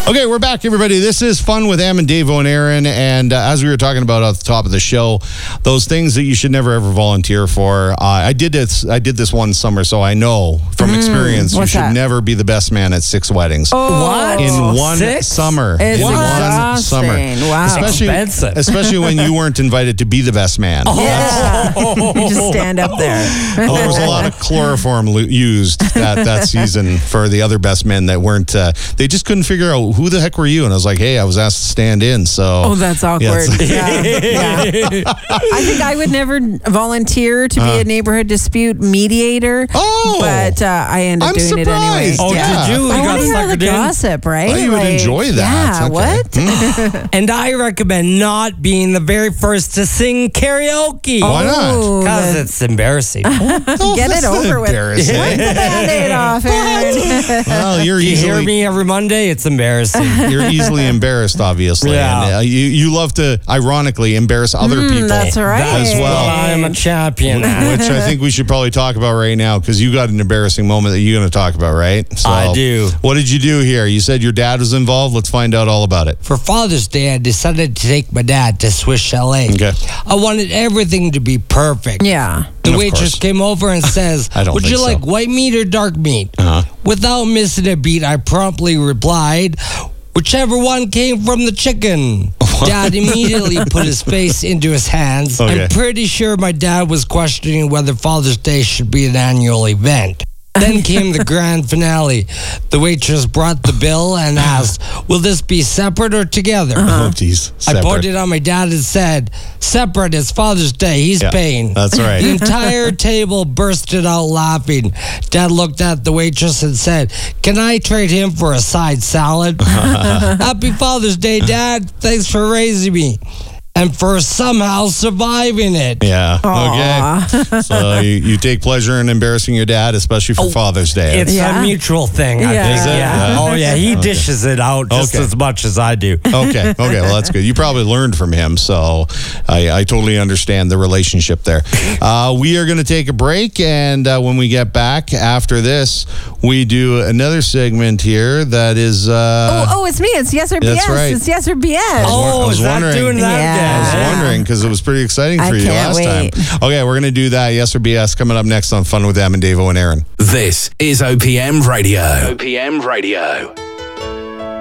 Okay, we're back, everybody. This is Fun with Em and Davo and Aaron. And as we were talking about at the top of the show, those things that you should never ever volunteer for. I did this one summer, so I know from experience you should never be the best man at 6 weddings. Oh, what? In one summer. It's in one summer. Wow. Especially when you weren't invited to be the best man. Yeah. You just stand up there. Well, there was a lot of chloroform used that season for the other best men that weren't. They just couldn't figure out who the heck were you, and I was like, hey, I was asked to stand in. So oh, that's awkward. Yeah. I think I would never volunteer to be a neighborhood dispute mediator. Oh, but I ended up doing it anyway. Oh, yeah. did you? I want to hear the gossip, right? Oh, you would enjoy that. Yeah. Okay. What? And I recommend not being the very first to sing karaoke. Why not? Because it's embarrassing. Get it over with. Wipe the Band-Aid off, Aaron. Well, you hear me every Monday? It's embarrassing. You're easily embarrassed, obviously. Yeah. And you love to, ironically, embarrass other people. That's right. As well. I'm a champion. Which I think we should probably talk about right now, because you got an embarrassing moment that you're going to talk about, right? So, I do. What did you do here? You said your dad was involved. Let's find out all about it. For Father's Day, I decided to take my dad to Swiss Chalet. Okay. I wanted everything to be perfect. Yeah. The waitress came over and says, would you like white meat or dark meat? Without missing a beat, I promptly replied, whichever one came from the chicken. Dad immediately put his face into his hands. Okay. I'm pretty sure my dad was questioning whether Father's Day should be an annual event. Then came the grand finale. The waitress brought the bill and asked, will this be separate or together? Oh, geez. I pointed on my dad and said, separate, it's Father's Day, he's paying. That's right. The entire table bursted out laughing. Dad looked at the waitress and said, can I trade him for a side salad? Happy Father's Day, Dad. Thanks for raising me. And for somehow surviving it. Yeah. Okay. So you take pleasure in embarrassing your dad, especially for Father's Day. It's a mutual thing. I think. Is it? Yeah. Oh, yeah. He dishes it out just as much as I do. Okay. Well, that's good. You probably learned from him, so I totally understand the relationship there. We are going to take a break, and when we get back after this, we do another segment here that is... it's me. It's Yes or BS. That's right. It's Yes or BS. Oh, is that doing that again? I was wondering, because it was pretty exciting for you last time. Okay, we're going to do that. Yes or BS coming up next on Fun with Em and Davo and Aaron. This is OPM Radio. OPM Radio.